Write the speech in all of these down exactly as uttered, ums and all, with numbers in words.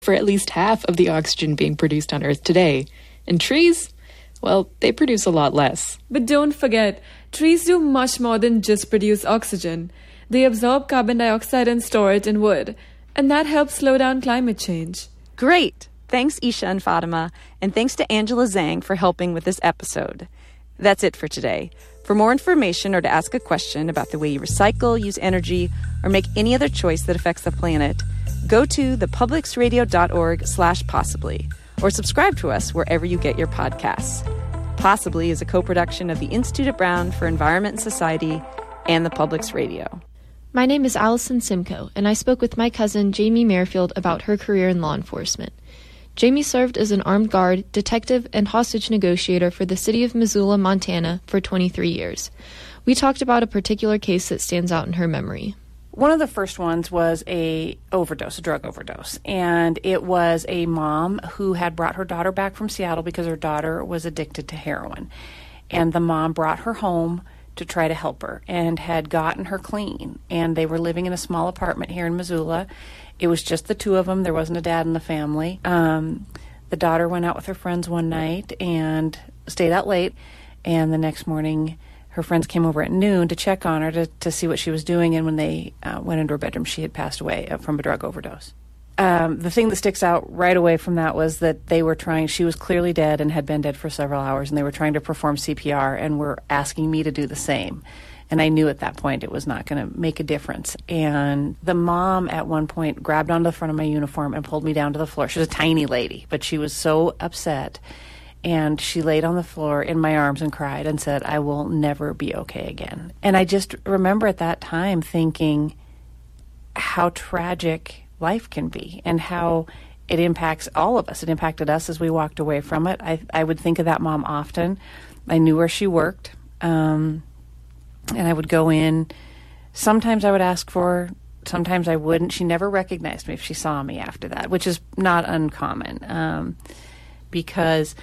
for at least half of the oxygen being produced on Earth today. And trees, well, they produce a lot less. But don't forget, trees do much more than just produce oxygen. They absorb carbon dioxide and store it in wood, and that helps slow down climate change. Great! Thanks, Isha and Fatima, and thanks to Angela Zhang for helping with this episode. That's it for today. For more information or to ask a question about the way you recycle, use energy, or make any other choice that affects the planet, go to thepublicsradio.org slash possibly, or subscribe to us wherever you get your podcasts. Possibly is a co-production of the Institute at Brown for Environment and Society and the Publics Radio. My name is Allison Simcoe, and I spoke with my cousin Jamie Merrifield about her career in law enforcement. Jamie served as an armed guard, detective, and hostage negotiator for the city of Missoula, Montana, for twenty-three years. We talked about a particular case that stands out in her memory. One of the first ones was a overdose, a drug overdose, and it was a mom who had brought her daughter back from Seattle because her daughter was addicted to heroin. And the mom brought her home to try to help her and had gotten her clean. And they were living in a small apartment here in Missoula. It was just the two of them. There wasn't a dad in the family. Um, the daughter went out with her friends one night and stayed out late. And the next morning, her friends came over at noon to check on her to, to see what she was doing. And when they uh, went into her bedroom, she had passed away uh, from a drug overdose. Um, the thing that sticks out right away from that was that they were trying, she was clearly dead and had been dead for several hours, and they were trying to perform C P R and were asking me to do the same. And I knew at that point it was not going to make a difference. And the mom at one point grabbed onto the front of my uniform and pulled me down to the floor. She was a tiny lady, but she was so upset. And she laid on the floor in my arms and cried and said, "I will never be okay again." And I just remember at that time thinking how tragic life can be and how it impacts all of us. It impacted us as we walked away from it. I, I would think of that mom often. I knew where she worked. Um, and I would go in. Sometimes I would ask for her. Sometimes I wouldn't. She never recognized me if she saw me after that, which is not uncommon um, because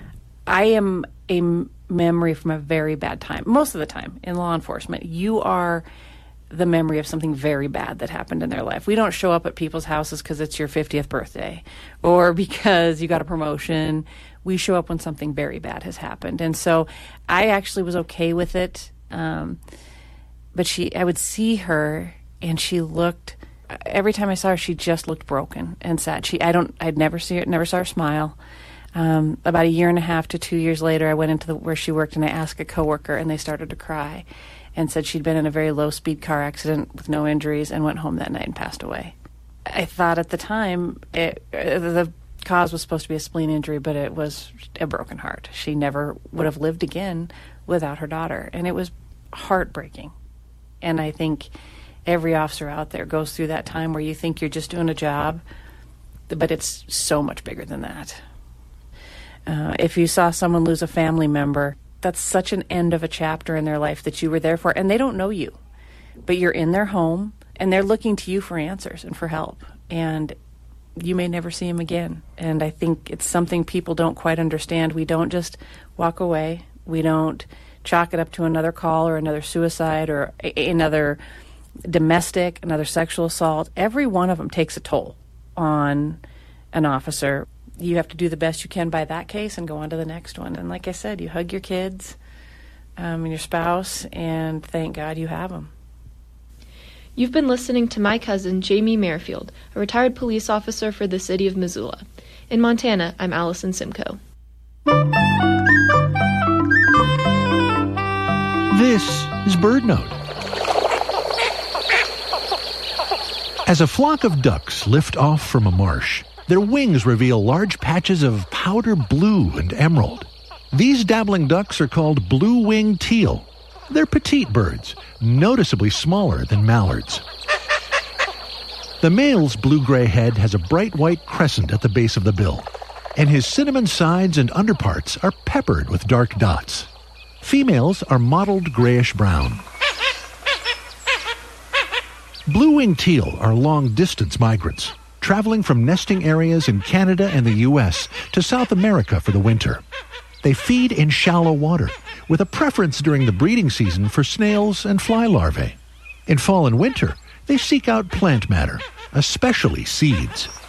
I am a m- memory from a very bad time. Most of the time in law enforcement, you are the memory of something very bad that happened in their life. We don't show up at people's houses because it's your fiftieth birthday or because you got a promotion. We show up when something very bad has happened. And so I actually was okay with it. Um, but she, I would see her and she looked, every time I saw her, she just looked broken and sad. She, I don't, I'd never see her, never saw her smile. Um, about a year and a half to two years later, I went into the, where she worked and I asked a coworker and they started to cry and said she'd been in a very low-speed car accident with no injuries and went home that night and passed away. I thought at the time it, uh, the cause was supposed to be a spleen injury, but it was a broken heart. She never would have lived again without her daughter, and it was heartbreaking. And I think every officer out there goes through that time where you think you're just doing a job, but it's so much bigger than that. Uh, if you saw someone lose a family member, that's such an end of a chapter in their life that you were there for, and they don't know you, but you're in their home, and they're looking to you for answers and for help, and you may never see them again. And I think it's something people don't quite understand. We don't just walk away. We don't chalk it up to another call or another suicide or a- another domestic, another sexual assault. Every one of them takes a toll on an officer. You have to do the best you can by that case and go on to the next one. And like I said, you hug your kids um, and your spouse, and thank God you have them. You've been listening to my cousin, Jamie Merrifield, a retired police officer for the city of Missoula. In Montana, I'm Allison Simcoe. This is BirdNote. As a flock of ducks lift off from a marsh, their wings reveal large patches of powder blue and emerald. These dabbling ducks are called blue-winged teal. They're petite birds, noticeably smaller than mallards. The male's blue-gray head has a bright white crescent at the base of the bill, and his cinnamon sides and underparts are peppered with dark dots. Females are mottled grayish-brown. Blue-winged teal are long-distance migrants, traveling from nesting areas in Canada and the U S to South America for the winter. They feed in shallow water, with a preference during the breeding season for snails and fly larvae. In fall and winter, they seek out plant matter, especially seeds.